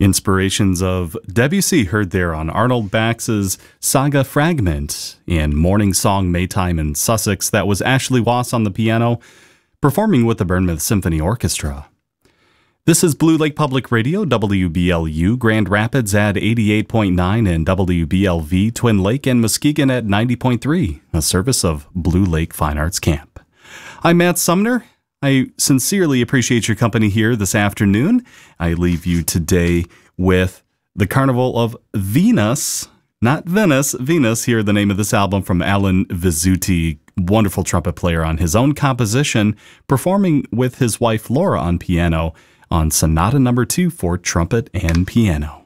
Inspirations of Debussy heard there on Arnold Bax's Saga Fragment, and Morning Song Maytime in Sussex. That was Ashley Wass on the piano, performing with the Bournemouth Symphony Orchestra. This is Blue Lake Public Radio, WBLU, Grand Rapids at 88.9 and WBLV, Twin Lake and Muskegon at 90.3, a service of Blue Lake Fine Arts Camp. I'm Matt Sumner. I sincerely appreciate your company here this afternoon. I leave you today with the Carnival of Venus, not Venice, Venus. Here, the name of this album from Alan Vizzuti, wonderful trumpet player on his own composition, performing with his wife Laura on piano on Sonata No. 2 for trumpet and piano.